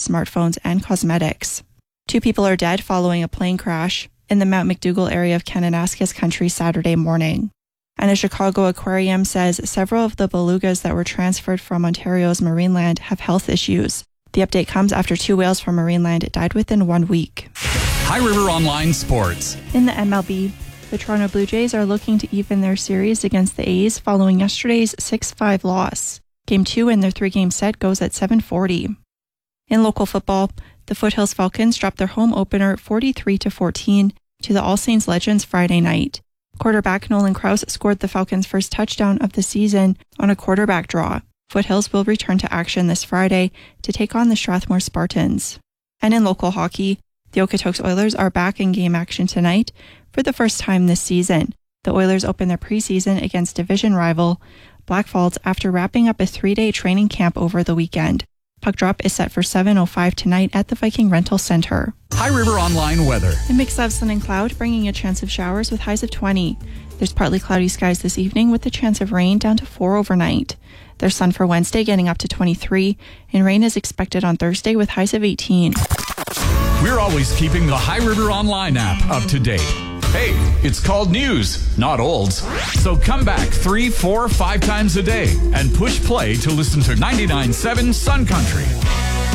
smartphones, and cosmetics. 2 people are dead following a plane crash in the Mount McDougall area of Kananaskis Country Saturday morning. And a Chicago aquarium says several of the belugas that were transferred from Ontario's Marineland have health issues. The update comes after 2 whales from Marineland died within 1 week. High River Online Sports. In the MLB, the Toronto Blue Jays are looking to even their series against the A's following yesterday's 6-5 loss. Game 2 in their 3-game set goes at 7:40. In local football, the Foothills Falcons dropped their home opener 43-14 to the All Saints Legends Friday night. Quarterback Nolan Krause scored the Falcons' first touchdown of the season on a quarterback draw. Foothills will return to action this Friday to take on the Strathmore Spartans. And in local hockey, the Okotoks Oilers are back in game action tonight for the first time this season. The Oilers open their preseason against division rival Blackfalds after wrapping up a 3-day training camp over the weekend. Puck drop is set for 7:05 tonight at the Viking Rental Center. High River Online weather. A mix of sun and cloud, bringing a chance of showers with highs of 20. There's partly cloudy skies this evening with the chance of rain down to 4 overnight. There's sun for Wednesday getting up to 23, and rain is expected on Thursday with highs of 18. We're always keeping the High River Online app up to date. Hey, it's called news, not olds. So come back 3, 4, 5 times a day and push play to listen to 99.7 Sun Country.